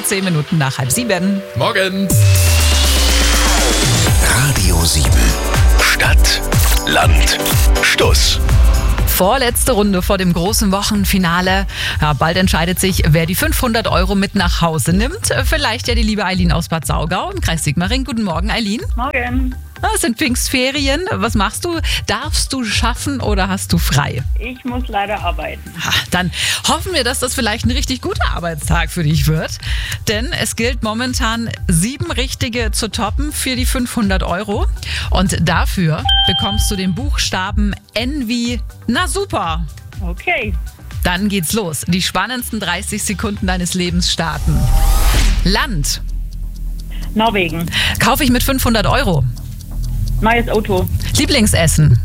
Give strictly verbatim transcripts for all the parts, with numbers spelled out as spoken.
zehn Minuten nach halb sieben. Morgen. Radio sieben. Stadt, Land, Stuss. Vorletzte Runde vor dem großen Wochenfinale. Ja, bald entscheidet sich, wer die fünfhundert Euro mit nach Hause nimmt. Vielleicht ja die liebe Eileen aus Bad Saugau im Kreis Sigmaringen. Guten Morgen, Eileen. Morgen. Es sind Pfingstferien. Was machst du? Darfst du schaffen oder hast du frei? Ich muss leider arbeiten. Ha, dann hoffen wir, dass das vielleicht ein richtig guter Arbeitstag für dich wird. Denn es gilt momentan sieben Richtige zu toppen für die fünfhundert Euro. Und dafür bekommst du den Buchstaben N wie na super. Okay. Dann geht's los. Die spannendsten dreißig Sekunden deines Lebens starten. Land. Norwegen. Kaufe ich mit fünfhundert Euro. Neues Auto. Lieblingsessen.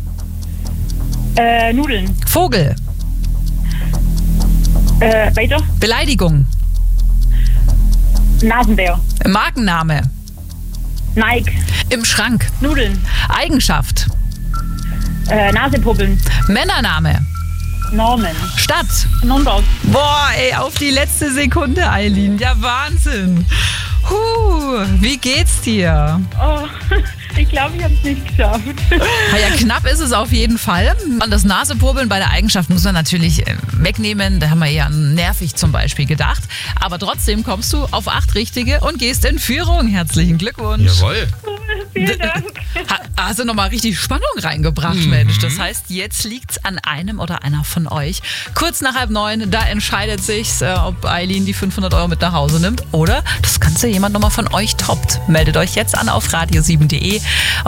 Äh, Nudeln. Vogel. Äh, weiter. Beleidigung. Nasenbär. Markenname. Nike. Im Schrank. Nudeln. Eigenschaft. Äh, Nasepuppeln. Männername. Norman. Stadt. Nürnberg. Boah, ey, auf die letzte Sekunde, Eileen. Ja, Wahnsinn. Huh, wie geht's dir? Oh, ich glaube, ich habe es nicht geschafft. Na ja, knapp ist es auf jeden Fall. Und das Nasepurbeln bei der Eigenschaft muss man natürlich wegnehmen. Da haben wir eher an nervig zum Beispiel gedacht. Aber trotzdem kommst du auf acht Richtige und gehst in Führung. Herzlichen Glückwunsch. Jawohl. Vielen Dank. Ha- Hast du nochmal richtig Spannung reingebracht, Mhm. Mensch. Das heißt, jetzt liegt's an einem oder einer von euch. Kurz nach halb neun, da entscheidet sich's, äh, ob Eileen die fünfhundert Euro mit nach Hause nimmt oder das Ganze jemand nochmal von euch toppt. Meldet euch jetzt an auf radio sieben punkt de und